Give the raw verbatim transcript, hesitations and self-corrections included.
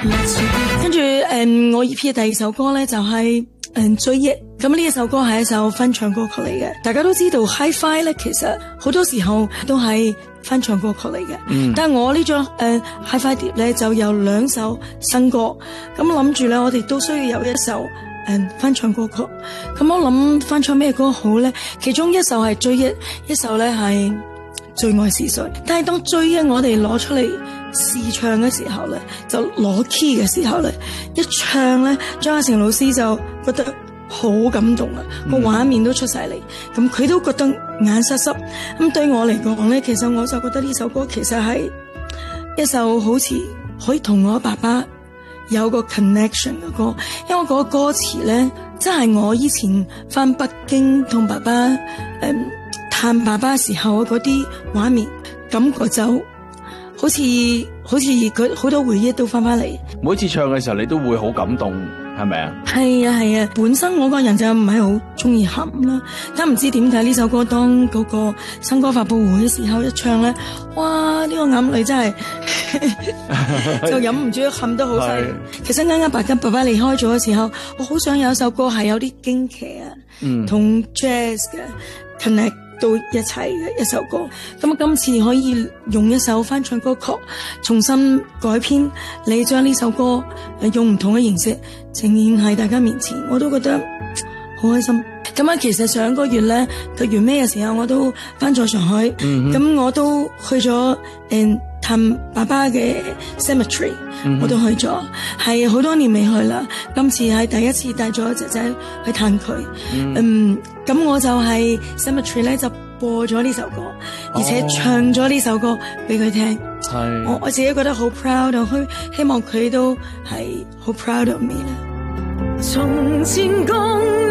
跟住誒，我 E P 嘅第二首歌咧就係誒追憶。咁呢一首歌係一首翻唱歌曲嚟嘅。大家都知道 Hi-Fi 咧，其實好多時候都係翻唱歌曲嚟嘅。嗯，但係我呢張誒 Hi-Fi 碟咧就有兩首新歌。咁諗住咧，我哋都需要有一首誒翻唱歌曲。咁我諗翻唱咩歌好咧？其中一首係追憶，一首咧係最愛是誰。但係當追憶我哋攞出嚟試唱嘅時候咧，就攞 key 嘅時候咧，一唱咧，張亞成老師就覺得好感動啊，個畫面都出晒嚟，咁佢都覺得眼濕濕。咁對我嚟講咧，其實我就覺得呢首歌其實係一首好似可以同我爸爸有個 connection 嘅歌，因為嗰個歌詞咧，真係我以前翻北京同爸爸誒、嗯、探爸爸時候嗰啲畫面，感覺就好似好似佢好多回憶都翻翻嚟。 每次唱嘅時候，你都會好感動，係咪啊？ 係啊係啊，本身我個人就唔係好中意喊啦，但唔知點解呢首歌當嗰個新歌發佈會嘅時候一唱咧，哇！呢、這個眼淚真係就忍唔住喊得好犀利。其實啱啱爸跟爸爸離開咗嘅時候，我好想有一首歌係有啲驚奇啊，同、嗯、jazz 嘅 connect 到一齊嘅一首歌。咁啊，今次可以用一首翻唱歌曲重新改編，你將呢首歌用唔同嘅形式呈現喺大家面前，我都覺得好開心。咁啊，其實上個月咧個月尾嘅時候，我都翻咗上海，咁、嗯、我都去咗誒探爸爸嘅 cemetery，、嗯、我都去咗，係好多年未去啦。今次係第一次帶咗姐姐去探佢，嗯，咁、嗯、我就係 cemetery 咧就播咗呢首歌，而且唱咗呢首歌俾佢聽，係、哦、我我自己覺得好 proud， 我希望佢都係好 proud of me 啦。從前共